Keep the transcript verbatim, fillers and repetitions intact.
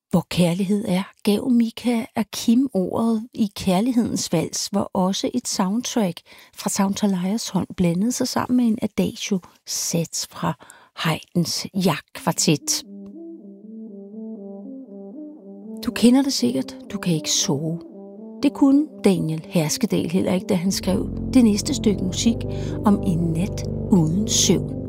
Hvor kærlighed er, gav Mika Akim ordet i Kærlighedens Vals, hvor også et soundtrack fra Soundtalayas hånd blandede sig sammen med en adagio-sats fra Haydns jagtkvartet. Du kender det sikkert, du kan ikke sove. Det kunne Daniel Herskedal heller ikke, da han skrev det næste stykke musik om en nat uden søvn.